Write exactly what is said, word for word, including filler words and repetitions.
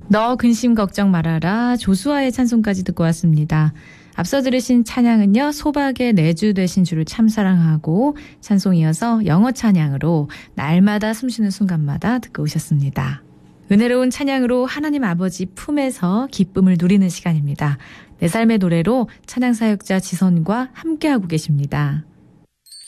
너 근심 걱정 말아라. 조수아의 찬송까지 듣고 왔습니다. 앞서 들으신 찬양은요, 소박의 내주 되신 주를 참사랑하고, 찬송이어서 영어 찬양으로 날마다 숨쉬는 순간마다 듣고 오셨습니다. 은혜로운 찬양으로 하나님 아버지 품에서 기쁨을 누리는 시간입니다. 내 삶의 노래로 찬양 사역자 지선과 함께하고 계십니다.